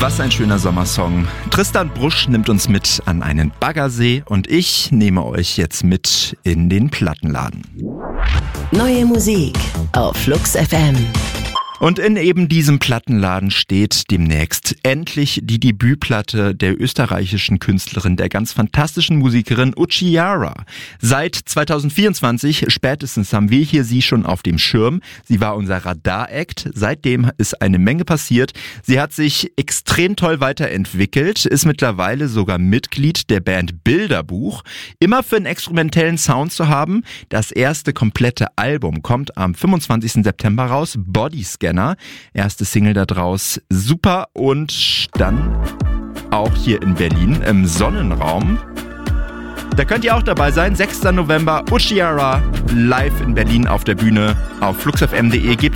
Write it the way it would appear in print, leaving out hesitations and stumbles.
Was ein schöner Sommersong. Tristan Brusch nimmt uns mit an einen Baggersee und ich nehme euch jetzt mit in den Plattenladen. Neue Musik auf Flux FM. Und in eben diesem Plattenladen steht demnächst endlich die Debütplatte der österreichischen Künstlerin, der ganz fantastischen Musikerin Uchiara. Seit 2024 spätestens haben wir hier sie schon auf dem Schirm. Sie war unser Radar-Act. Seitdem ist eine Menge passiert. Sie hat sich extrem toll weiterentwickelt, ist mittlerweile sogar Mitglied der Band Bilderbuch. Immer für einen experimentellen Sound zu haben. Das erste komplette Album kommt am 25. September raus, Bodyscanner. Erste Single da draus, super. Und dann auch hier in Berlin im Sonnenraum. Da könnt ihr auch dabei sein. 6. November, Uchiara live in Berlin auf der Bühne. Auf fluxfm.de